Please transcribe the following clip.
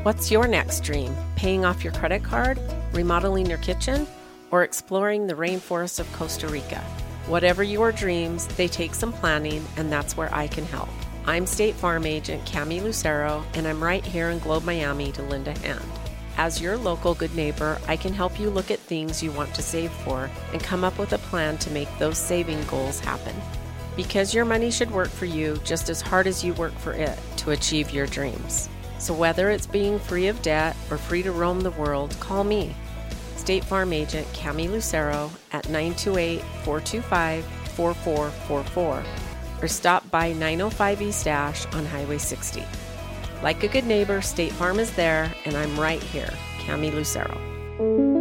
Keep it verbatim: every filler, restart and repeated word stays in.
What's your next dream? Paying off your credit card, remodeling your kitchen, or exploring the rainforests of Costa Rica? Whatever your dreams, they take some planning, and that's where I can help. I'm State Farm Agent Cami Lucero, and I'm right here in Globe, Miami to lend a hand. As your local good neighbor, I can help you look at things you want to save for and come up with a plan to make those saving goals happen. Because your money should work for you just as hard as you work for it to achieve your dreams. So whether it's being free of debt or free to roam the world, call me, State Farm Agent Cami Lucero at nine two eight, four two five, four four four four or stop by nine oh five East Ash on Highway sixty. Like a good neighbor, State Farm is there, and I'm right here, Cami Lucero.